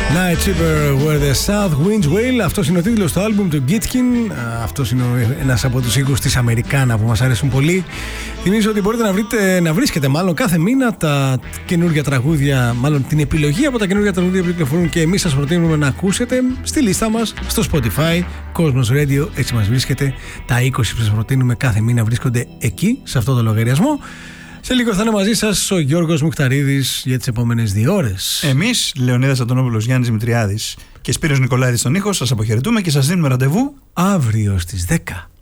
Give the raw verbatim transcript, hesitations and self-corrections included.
Night Tripper Where the South Winds Wail. Αυτός είναι ο τίτλος του άλμπουμ του Gitkin. Αυτός είναι ένας από τους οίκους της Αμερικάνα που μας αρέσουν πολύ. Θυμίζω ότι μπορείτε να, βρείτε, να βρίσκετε μάλλον κάθε μήνα τα καινούργια τραγούδια, μάλλον την επιλογή από τα καινούργια τραγούδια που κυκλοφορούν και εμείς σας προτείνουμε να ακούσετε στη λίστα μας στο Spotify, Cosmos Radio, έτσι μας βρίσκεται. Τα είκοσι που σας προτείνουμε κάθε μήνα βρίσκονται εκεί, σε αυτό το λογαριασμό. Σε λίγο θα είναι μαζί σας ο Γιώργος Μουχταρίδης για τις επόμενες δύο ώρες. Εμείς, Λεωνίδας Αντωνόπουλος, Γιάννης Δημητριάδης και Σπύρος Νικολάηδης στον ήχο, σας αποχαιρετούμε και σας δίνουμε ραντεβού αύριο στις δέκα.